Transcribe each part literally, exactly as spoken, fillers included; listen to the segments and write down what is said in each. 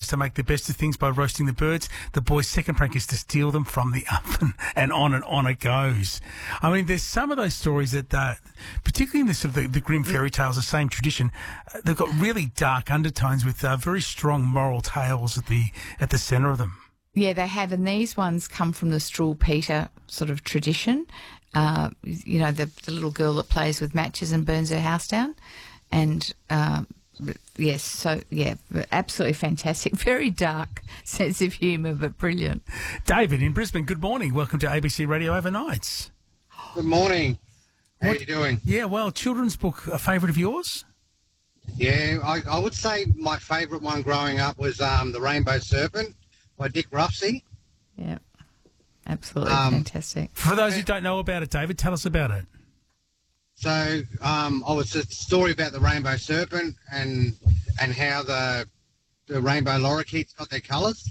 to make the best of things by roasting the birds. The boy's second prank is to steal them from the oven, and on and on it goes. I mean, there's some of those stories that, uh, particularly in the sort of the, the grim fairy tales, the same tradition, uh, they've got really dark undertones with uh, very strong moral tales at the at the centre of them. Yeah, they have, and these ones come from the Straw Peter sort of tradition. Uh, you know, the, the little girl that plays with matches and burns her house down. And, uh, yes, so, yeah, absolutely fantastic. Very dark sense of humour, but brilliant. David in Brisbane, good morning. Welcome to A B C Radio Overnights. Good morning. How What- are you doing? Yeah, well, children's book, a favourite of yours? Yeah, I, I would say my favourite one growing up was um, The Rainbow Serpent by Dick Ruffsey. Yeah, absolutely Um, fantastic. For those who don't know about it, David, tell us about it. So um, oh, it's a story about the Rainbow Serpent and and how the the rainbow lorikeets got their colours.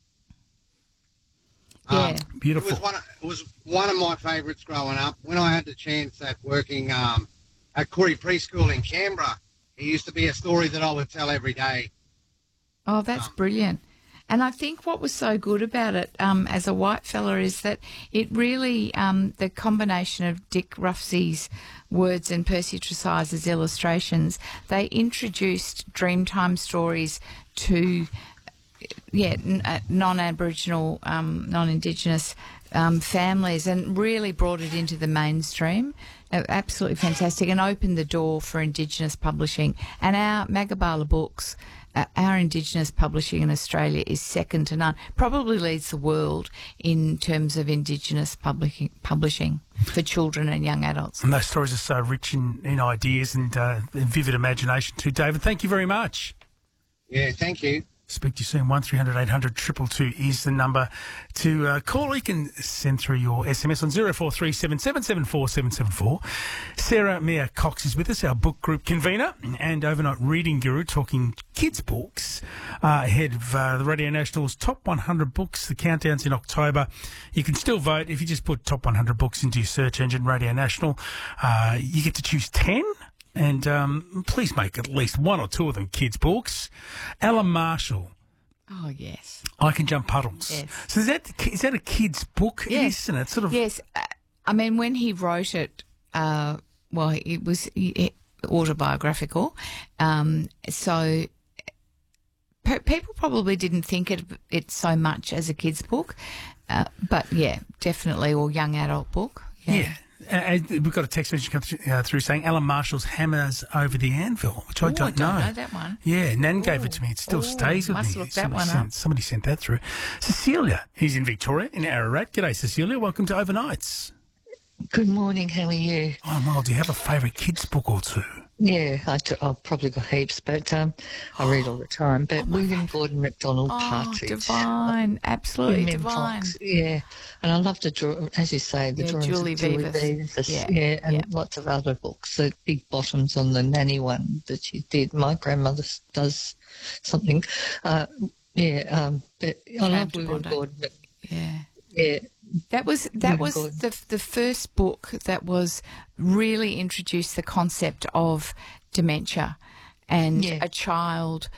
Yeah. It Beautiful. was one of, it was one of my favourites growing up. When I had the chance at working um, at Corey Preschool in Canberra, it used to be a story that I would tell every day. Oh, that's brilliant. And I think what was so good about it um, as a white fella is that it really, um, the combination of Dick Ruffsey's words and Percy Tresize's illustrations, they introduced Dreamtime stories to, yeah, n- uh, non-Aboriginal, um, non-Indigenous um, families and really brought it into the mainstream. Uh, absolutely fantastic, and opened the door for Indigenous publishing. And our Magabala books, uh, our Indigenous publishing in Australia is second to none. Probably leads the world in terms of Indigenous publishing, publishing for children and young adults. And those stories are so rich in, in ideas and uh, vivid imagination too. David, thank you very much. Yeah, thank you. Speak to you soon. one three hundred eight hundred two two two is the number to uh, call. You can send through your S M S on zero four three seven seven seven four seven seven four. Sarah Mia Cox is with us, our book group convener and overnight reading guru, talking kids' books, uh, ahead of uh, the Radio National's Top one hundred Books. The countdown's in October. You can still vote if you just put Top one hundred Books into your search engine, Radio National. Uh, you get to choose ten. And um, please make at least one or two of them kids' books. Alan Marshall, Oh, yes. I Can Jump Puddles. Yes. So is that is that a kid's book? Yes. Isn't it? Sort of. Yes. Uh, I mean, when he wrote it, uh, well, it was it, autobiographical. Um, so pe- people probably didn't think it, it so much as a kid's book. Uh, but, yeah, definitely, or young adult book. Yeah. Uh, we've got a text message come through, uh, through saying Alan Marshall's Hammers Over the Anvil, which I Ooh, don't, I don't know. know that one. Yeah, Nan gave Ooh. it to me. It still Ooh, stays with must me. look that somebody, one sent, up. somebody sent that through. Cecilia, he's in Victoria, in Ararat. G'day, Cecilia. Welcome to Overnights. Good morning, how are you? Oh, well, do you have a favourite kids' book or two? Yeah, I do, I've probably got heaps, but um, I read all the time. But William Gordon MacDonald Oh, Partridge. divine. Absolutely William divine. Fox, yeah. And I love to draw, as you say, the Yeah, drawings Julie of Julie Vivas. Vivas, Yeah, yeah, and yeah. lots of other books. The Big Bottoms on the Nanny one that she did. My grandmother s- does something. Uh, yeah, um, but I love to William Bondi. Gordon. Mac- Yeah. Yeah, That was that William was Gordon. the the first book that was really introduced the concept of dementia, and Yeah. a child.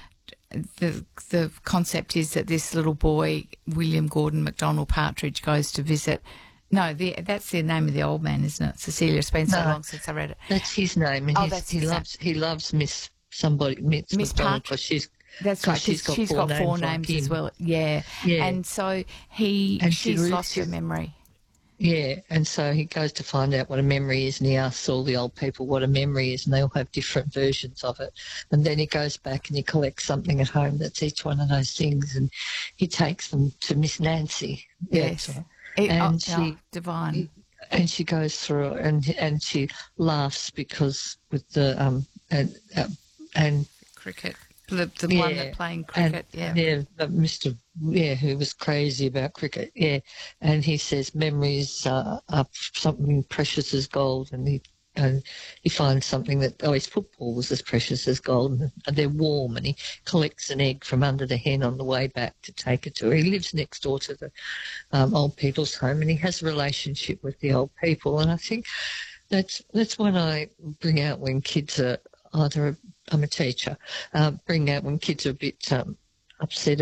The the concept is that this little boy, William Gordon MacDonald Partridge, goes to visit. No, the, that's the name of the old man, isn't it? Cecilia. It's been so No. long since I read it. that's his name. And Oh, he's- that's he his name. loves he loves Miss somebody Miss, Miss MacDonald Partridge. because she's That's 'cause right. she's got four got four names like names as him. well. Yeah. Yeah. And so he And she she's lives lost her with- memory. Yeah, and so he goes to find out what a memory is, and he asks all the old people what a memory is, and they all have different versions of it. And then he goes back and he collects something at home that's each one of those things, and he takes them to Miss Nancy. Yeah, Yes. so- It- and oh, she oh, divine. and she goes through it, and and she laughs because with the um and uh, and Cricket. The, the one Yeah, that playing cricket, and, yeah. yeah, but Mister Yeah, who was crazy about cricket, yeah, and he says memories uh, are something precious as gold, and he and he finds something that oh, his football was as precious as gold, and, and they're warm, and he collects an egg from under the hen on the way back to take it to her. He lives next door to the um, old people's home, and he has a relationship with the old people, and I think that's that's when I bring out when kids are either I'm a teacher, uh, bring out when kids are a bit um, upset